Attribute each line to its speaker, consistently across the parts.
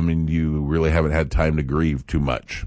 Speaker 1: and you really haven't had time to grieve too much.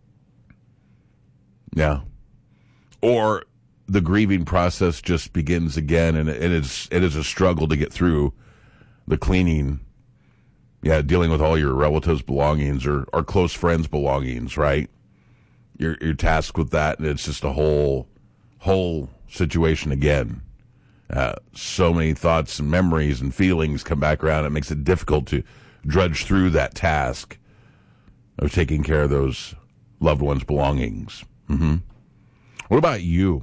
Speaker 1: Yeah. Or the grieving process just begins again, and it is a struggle to get through the cleaning. Yeah, dealing with all your relatives' belongings or close friends' belongings, right? You're tasked with that, and it's just a whole situation again. So many thoughts and memories and feelings come back around. It makes it difficult to drudge through that task of taking care of those loved ones' belongings. Mm-hmm. What about you?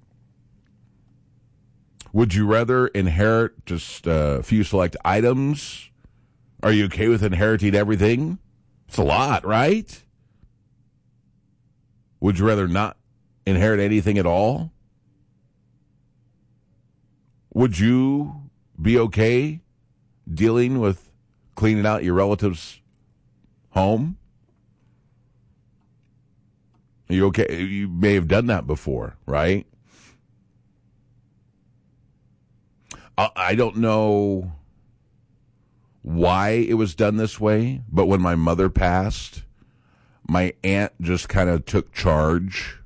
Speaker 1: Would you rather inherit just a few select items? Are you okay with inheriting everything? It's a lot, right? Would you rather not inherit anything at all? Would you be okay dealing with cleaning out your relative's home? Are you okay? You may have done that before, right? I don't know why it was done this way, but when my mother passed, my aunt just kind of took charge,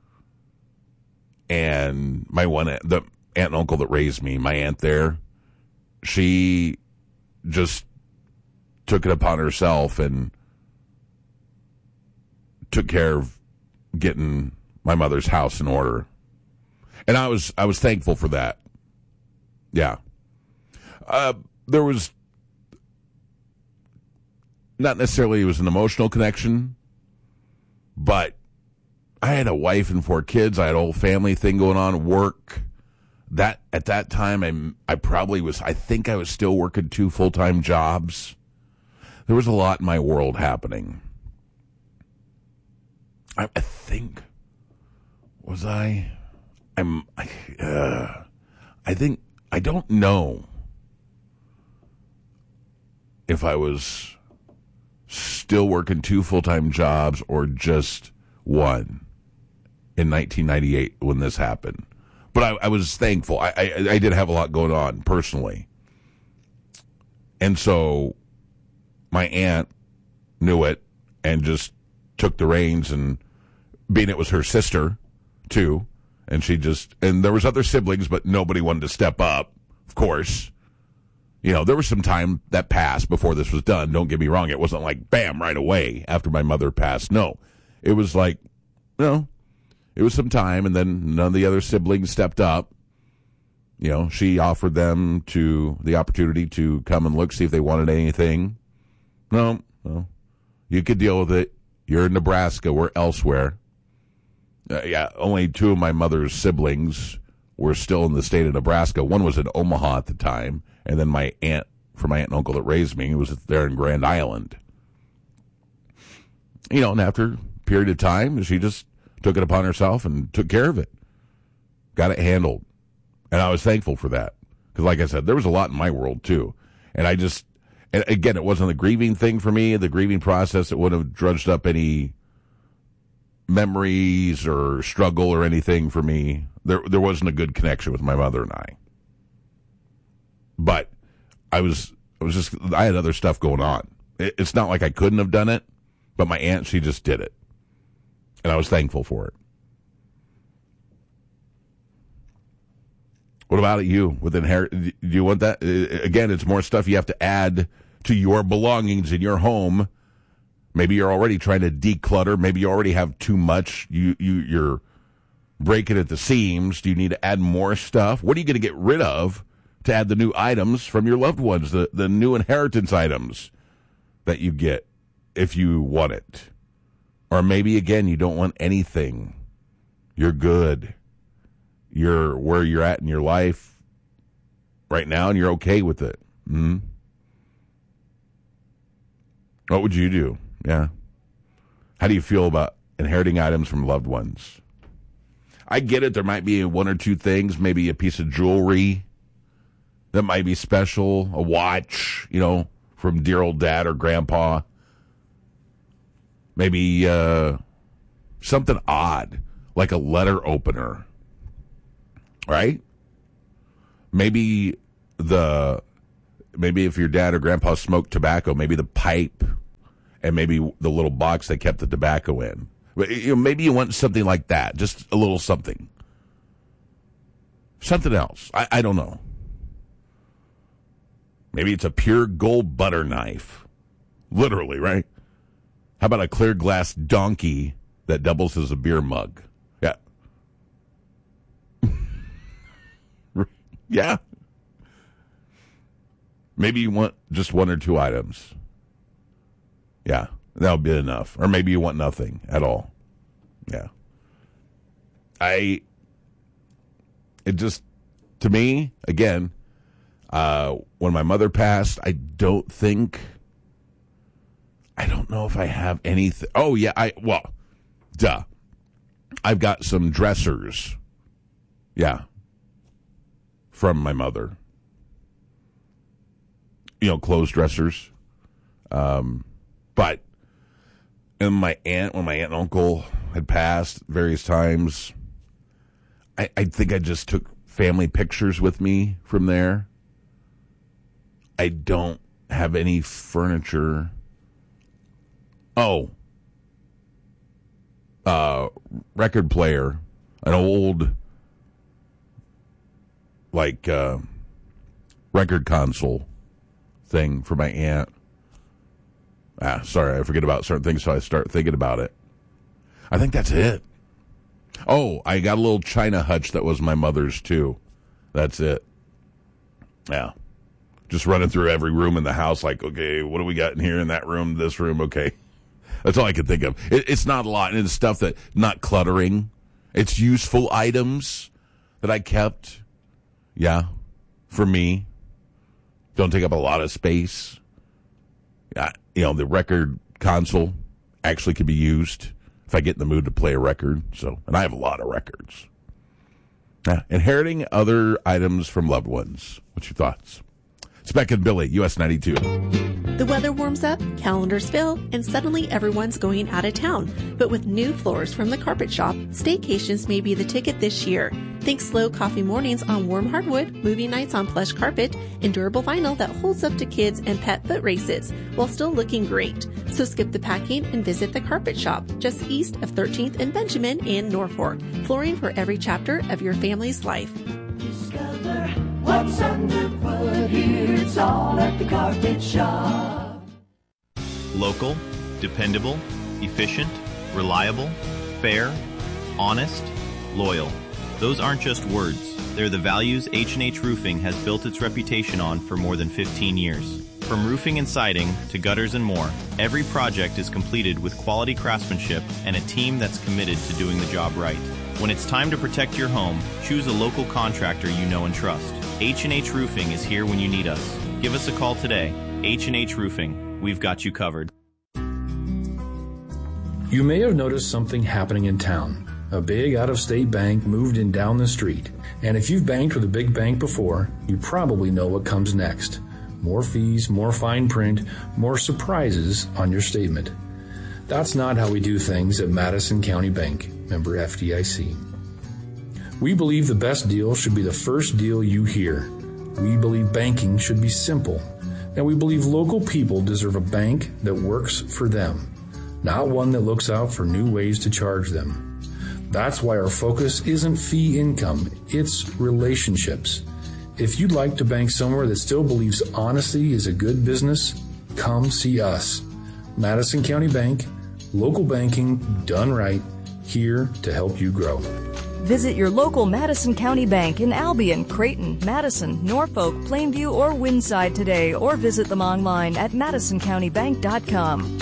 Speaker 1: and the aunt and uncle that raised me, my aunt there, she just took it upon herself and took care of getting my mother's house in order. And I was thankful for that. Yeah. There was not necessarily it was an emotional connection, but I had a wife and 4 kids. I had a whole family thing going on, work. That at that time, I think I was still working 2 full-time jobs. There was a lot in my world happening. I think, was I? I think, I don't know if I was still working 2 full-time jobs or just one in 1998 when this happened. But I was thankful. I did have a lot going on personally. And so my aunt knew it and just took the reins, and being it was her sister too, and and there was other siblings, but nobody wanted to step up, of course. You know, there was some time that passed before this was done. Don't get me wrong. It wasn't like, bam, right away after my mother passed. No, it was like, it was some time, and then none of the other siblings stepped up. You know, she offered them the opportunity to come and look, see if they wanted anything. No, you could deal with it. You're in Nebraska. We're elsewhere. Only 2 of my mother's siblings were still in the state of Nebraska. One was in Omaha at the time, and then my aunt and uncle that raised me was there in Grand Island. You know, and after a period of time, she just took it upon herself and took care of it. Got it handled. And I was thankful for that. Because like I said, there was a lot in my world too. And and again, it wasn't a grieving thing for me, the grieving process. It wouldn't have drudged up any memories or struggle or anything for me. There wasn't a good connection with my mother and I. But I had other stuff going on. It's not like I couldn't have done it, but my aunt, she just did it. And I was thankful for it. What about you with inherit? Do you want that? Again, it's more stuff you have to add to your belongings in your home. Maybe you're already trying to declutter. Maybe you already have too much. You're breaking at the seams. Do you need to add more stuff? What are you going to get rid of to add the new items from your loved ones, the new inheritance items that you get if you want it? Or maybe, again, you don't want anything. You're good. You're where you're at in your life right now, and you're okay with it. Mm-hmm. What would you do? Yeah. How do you feel about inheriting items from loved ones? I get it. There might be 1 or 2 things, maybe a piece of jewelry that might be special, a watch, from dear old dad or grandpa. Maybe something odd, like a letter opener, right? Maybe if your dad or grandpa smoked tobacco, maybe the pipe and maybe the little box they kept the tobacco in. But, maybe you want something like that, just a little something. Something else. I don't know. Maybe it's a pure gold butter knife. Literally, right? How about a clear glass donkey that doubles as a beer mug? Yeah. Yeah. Maybe you want just one or two items. Yeah, that'll be enough. Or maybe you want nothing at all. Yeah. To me, again, when my mother passed, I don't know if I have anything. Oh, yeah, duh. I've got some dressers. Yeah. From my mother. Clothes dressers. But when my aunt and uncle had passed various times, I think I just took family pictures with me from there. I don't have any furniture. Oh. Record player. An old, record console thing for my aunt. Sorry, I forget about certain things, so I start thinking about it. I think that's it. Oh, I got a little china hutch that was my mother's, too. That's it. Yeah. Just running through every room in the house, okay, what do we got in here, in that room, this room, okay. That's all I can think of. It's not a lot, and it's stuff that, not cluttering. It's useful items that I kept. Yeah. For me. Don't take up a lot of space. The record console actually could be used if I get in the mood to play a record. And I have a lot of records. Inheriting other items from loved ones. What's your thoughts? It's Beck and Billy, US 92.
Speaker 2: The weather warms up, calendars fill, and suddenly everyone's going out of town. But with new floors from the Carpet Shop, staycations may be the ticket this year. Think slow coffee mornings on warm hardwood, movie nights on plush carpet, and durable vinyl that holds up to kids and pet foot races while still looking great. So skip the packing and visit the Carpet Shop just east of 13th and Benjamin in Norfolk. Flooring for every chapter of your family's life.
Speaker 3: Discover what's underfoot here. It's all at the Carpet Shop.
Speaker 4: Local, dependable, efficient, reliable, fair, honest, loyal. Those aren't just words. They're the values H&H Roofing has built its reputation on for more than 15 years. From roofing and siding to gutters and more, every project is completed with quality craftsmanship and a team that's committed to doing the job right. When it's time to protect your home, choose a local contractor you know and trust. H&H Roofing is here when you need us. Give us a call today. H&H Roofing. We've got you covered.
Speaker 5: You may have noticed something happening in town. A big out-of-state bank moved in down the street. And if you've banked with a big bank before, you probably know what comes next. More fees, more fine print, more surprises on your statement. That's not how we do things at Madison County Bank, member FDIC. We believe the best deal should be the first deal you hear. We believe banking should be simple. And we believe local people deserve a bank that works for them, not one that looks out for new ways to charge them. That's why our focus isn't fee income, it's relationships. If you'd like to bank somewhere that still believes honesty is a good business, come see us. Madison County Bank, local banking done right, here to help you grow.
Speaker 6: Visit your local Madison County Bank in Albion, Creighton, Madison, Norfolk, Plainview, or Windside today, or visit them online at madisoncountybank.com.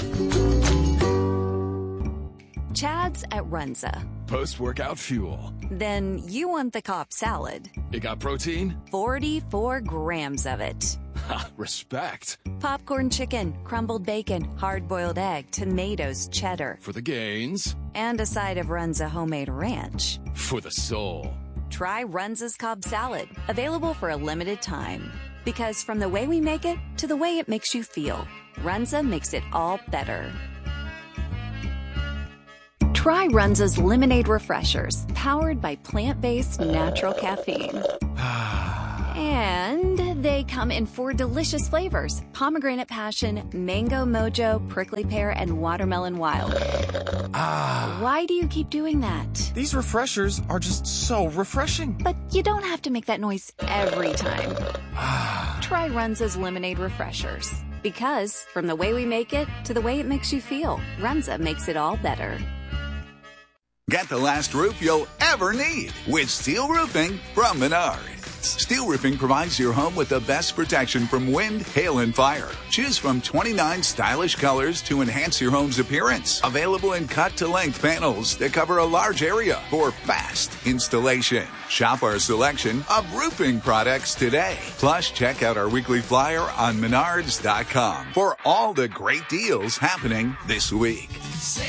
Speaker 7: Chad's at Runza.
Speaker 8: Post-workout fuel.
Speaker 7: Then you want the Cobb salad.
Speaker 8: It got protein?
Speaker 7: 44 grams of it.
Speaker 8: Ha, respect.
Speaker 7: Popcorn chicken, crumbled bacon, hard-boiled egg, tomatoes, cheddar.
Speaker 8: For the gains.
Speaker 7: And a side of Runza homemade ranch.
Speaker 8: For the soul.
Speaker 7: Try Runza's Cobb salad. Available for a limited time. Because from the way we make it to the way it makes you feel, Runza makes it all better. Try Runza's Lemonade Refreshers, powered by plant-based natural caffeine. And they come in 4 delicious flavors: pomegranate passion, mango mojo, prickly pear, and watermelon wild. Why do you keep doing that?
Speaker 9: These refreshers are just so refreshing.
Speaker 7: But you don't have to make that noise every time. Try Runza's Lemonade Refreshers. Because from the way we make it to the way it makes you feel, Runza makes it all better.
Speaker 10: Get the last roof you'll ever need with Steel Roofing from Menards. Steel Roofing provides your home with the best protection from wind, hail, and fire. Choose from 29 stylish colors to enhance your home's appearance. Available in cut-to-length panels that cover a large area for fast installation. Shop our selection of roofing products today. Plus, check out our weekly flyer on Menards.com for all the great deals happening this week.